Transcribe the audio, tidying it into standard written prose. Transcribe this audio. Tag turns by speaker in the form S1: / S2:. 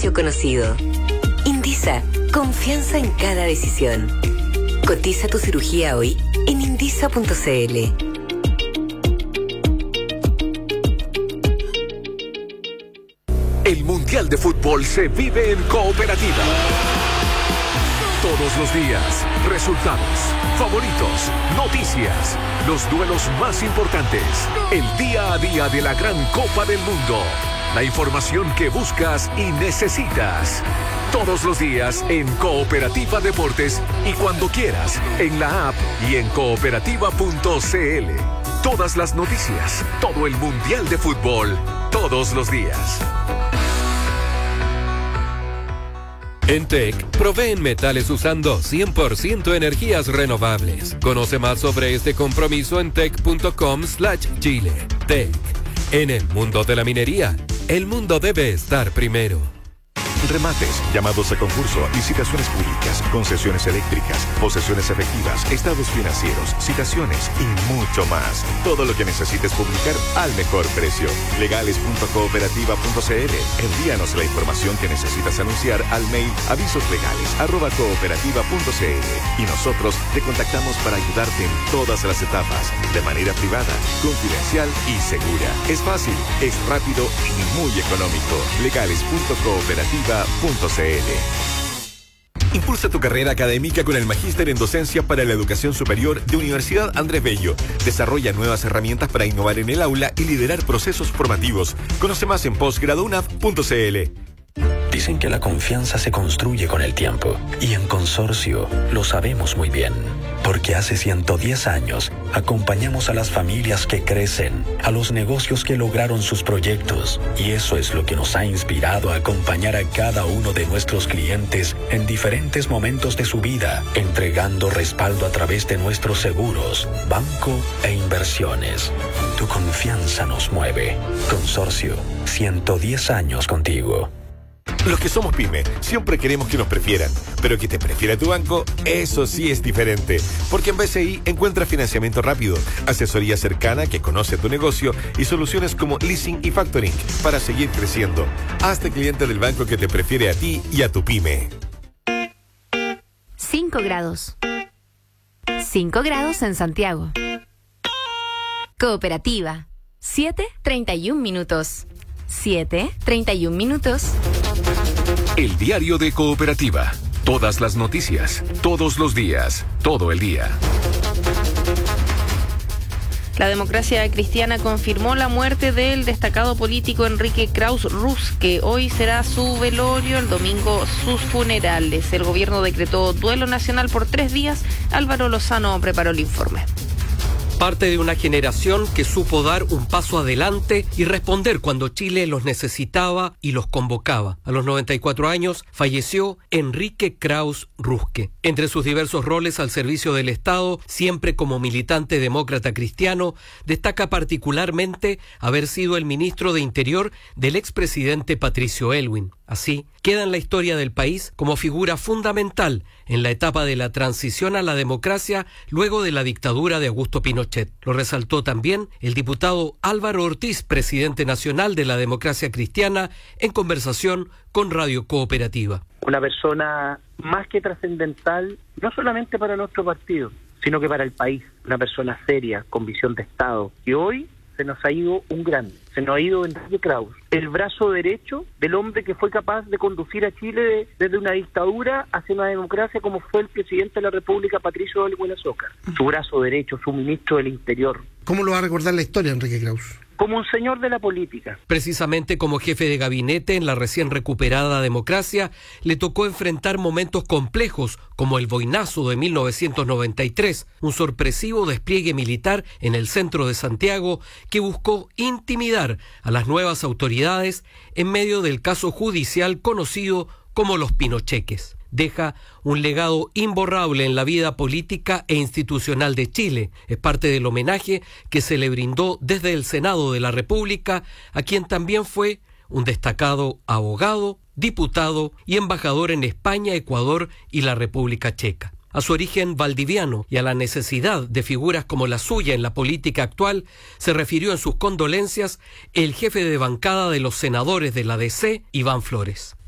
S1: precio conocido. Indisa, confianza en cada decisión. Cotiza tu cirugía hoy en indisa.cl.
S2: El Mundial de Fútbol se vive en Cooperativa. Todos los días, resultados, favoritos, noticias, los duelos más importantes, el día a día de la gran Copa del Mundo, la información que buscas y necesitas. Todos los días en Cooperativa Deportes y cuando quieras, en la app y en cooperativa.cl. Todas las noticias, todo el Mundial de Fútbol, todos los días.
S3: En TEC, proveen metales usando 100% energías renovables. Conoce más sobre este compromiso en tec.com/Chile. TEC. En el mundo de la minería, el mundo debe estar primero.
S4: Remates, llamados a concurso, licitaciones públicas, concesiones eléctricas, posesiones efectivas, estados financieros, citaciones y mucho más. Todo lo que necesites publicar al mejor precio. Legales.cooperativa.cl. Envíanos la información que necesitas anunciar al mail avisoslegales@cooperativa.cl y nosotros te contactamos para ayudarte en todas las etapas, de manera privada, confidencial y segura. Es fácil, es rápido y muy económico. Legales.cooperativa.cl.
S5: Impulsa tu carrera académica con el Magíster en Docencia para la Educación Superior de Universidad Andrés Bello. Desarrolla nuevas herramientas para innovar en el aula y liderar procesos formativos. Conoce más en postgradounaf.cl.
S6: Dicen que la confianza se construye con el tiempo, y en Consorcio lo sabemos muy bien, porque hace 110 años acompañamos a las familias que crecen, a los negocios que lograron sus proyectos, y eso es lo que nos ha inspirado a acompañar a cada uno de nuestros clientes en diferentes momentos de su vida, entregando respaldo a través de nuestros seguros, banco e inversiones. Tu confianza nos mueve. Consorcio, 110 años contigo.
S5: Los que somos pyme siempre queremos que nos prefieran, pero que te prefiera tu banco, eso sí es diferente. Porque en BCI encuentras financiamiento rápido, asesoría cercana que conoce tu negocio y soluciones como leasing y factoring para seguir creciendo. Hazte cliente del banco que te prefiere a ti y a tu pyme.
S7: 5 grados. 5 grados en Santiago. Cooperativa. 7:31 minutos. 7:31 minutos.
S2: El diario de Cooperativa. Todas las noticias, todos los días, todo el día.
S8: La Democracia Cristiana confirmó la muerte del destacado político Enrique Krauss Rusque. Hoy será su velorio, el domingo sus funerales. El gobierno decretó duelo nacional por 3 días. Álvaro Lozano preparó el informe.
S9: Parte de una generación que supo dar un paso adelante y responder cuando Chile los necesitaba y los convocaba. A los 94 años falleció Enrique Krauss Rusque. Entre sus diversos roles al servicio del Estado, siempre como militante demócrata cristiano, destaca particularmente haber sido el ministro de Interior del expresidente Patricio Aylwin. Así, queda en la historia del país como figura fundamental en la etapa de la transición a la democracia luego de la dictadura de Augusto Pinochet. Lo resaltó también el diputado Álvaro Ortiz, presidente nacional de la Democracia Cristiana, en conversación con Radio Cooperativa.
S10: Una persona más que trascendental, no solamente para nuestro partido, sino que para el país. Una persona seria, con visión de Estado. Y hoy se nos ha ido un grande, se nos ha ido Enrique Krauss, el brazo derecho del hombre que fue capaz de conducir a Chile desde una dictadura hacia una democracia, como fue el presidente de la República, Patricio Aylwin. Su brazo derecho, su ministro del Interior.
S11: ¿Cómo lo va a recordar la historia, Enrique Krauss?
S10: Como un señor de la política.
S9: Precisamente como jefe de gabinete en la recién recuperada democracia, le tocó enfrentar momentos complejos como el boinazo de 1993, un sorpresivo despliegue militar en el centro de Santiago que buscó intimidar a las nuevas autoridades en medio del caso judicial conocido como los Pinocheques. Deja un legado imborrable en la vida política e institucional de Chile. Es parte del homenaje que se le brindó desde el Senado de la República, a quien también fue un destacado abogado, diputado y embajador en España, Ecuador y la República Checa. A su origen valdiviano y a la necesidad de figuras como la suya en la política actual, se refirió en sus condolencias el jefe de bancada de los senadores de la DC, Iván Flores.